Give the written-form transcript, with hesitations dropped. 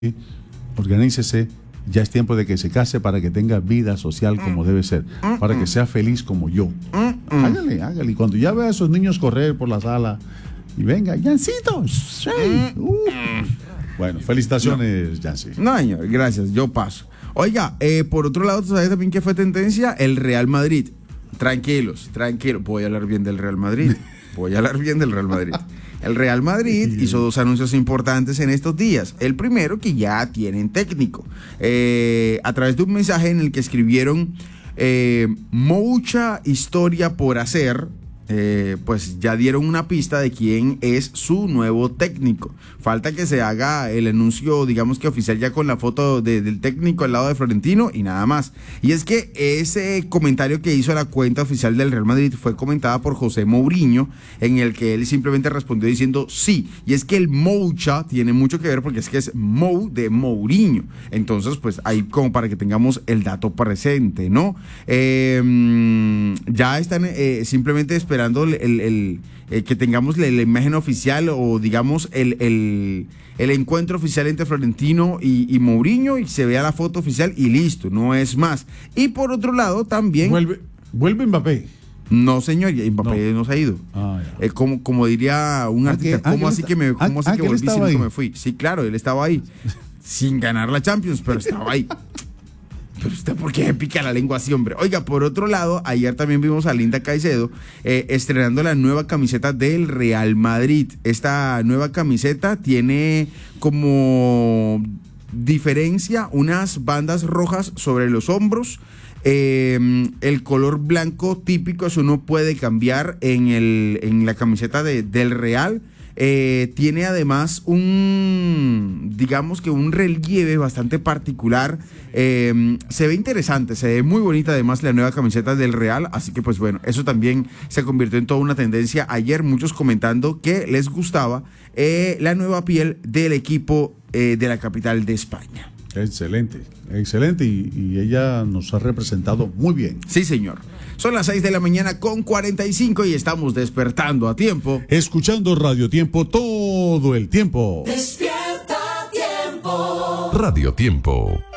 organícese, ya es tiempo de que se case para que tenga vida social como debe ser, para que sea feliz como yo. Hágale. Y cuando ya vea a esos niños correr por la sala y venga, Yancito. Bueno, felicitaciones, Yancy. No, señor, gracias, yo paso. Oiga, por otro lado, ¿tú sabes también qué fue tendencia? El Real Madrid. Tranquilos. Voy a hablar bien del Real Madrid. El Real Madrid hizo dos anuncios importantes en estos días. El primero, que ya tienen técnico. A través de un mensaje en el que escribieron mucha historia por hacer, pues ya dieron una pista de quién es su nuevo técnico. Falta que se haga el anuncio, digamos que oficial, ya con la foto del técnico al lado de Florentino y nada más. Y es que ese comentario que hizo la cuenta oficial del Real Madrid fue comentada por José Mourinho, en el que él simplemente respondió diciendo sí. Y es que el Moucha tiene mucho que ver porque es que es Mou de Mourinho. Entonces, pues ahí como para que tengamos el dato presente, ¿no? Ya están simplemente esperando que tengamos la imagen oficial o digamos el encuentro oficial entre Florentino y Mourinho y se vea la foto oficial y listo, no es más. Y por otro lado también... ¿Vuelve Mbappé? No, señor, Mbappé no se ha ido. Como diría un artista, ¿cómo así que volví si nunca me fui? Sí, claro, él estaba ahí, sin ganar la Champions, pero estaba ahí. Pero usted, ¿por qué me pica la lengua así, hombre? Oiga, por otro lado, ayer también vimos a Linda Caicedo estrenando la nueva camiseta del Real Madrid. Esta nueva camiseta tiene como diferencia unas bandas rojas sobre los hombros. El color blanco típico, eso no puede cambiar en la camiseta del Real. Tiene además digamos que un relieve bastante particular. Se ve interesante, se ve muy bonita además la nueva camiseta del Real, así que pues bueno, eso también se convirtió en toda una tendencia. Ayer muchos comentando que les gustaba la nueva piel del equipo de la capital de España. Excelente y ella nos ha representado muy bien. Sí, señor. Son las 6 de la mañana con 45 y estamos despertando a tiempo. Escuchando Radio Tiempo todo el tiempo. Despierta Tiempo. Radio Tiempo.